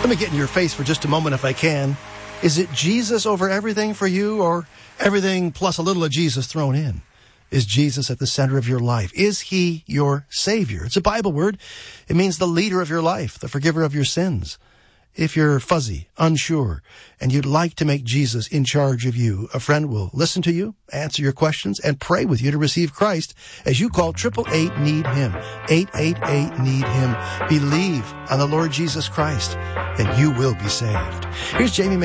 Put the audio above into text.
Let me get in your face for just a moment if I can. Is it Jesus over everything for you, or everything plus a little of Jesus thrown in? Is Jesus at the center of your life? Is he your Savior? It's a Bible word. It means the leader of your life, the forgiver of your sins. If you're fuzzy, unsure, and you'd like to make Jesus in charge of you, a friend will listen to you, answer your questions, and pray with you to receive Christ as you call 888-NEED-HIM, 888-NEED-HIM. Believe on the Lord Jesus Christ, and you will be saved. Here's Jamie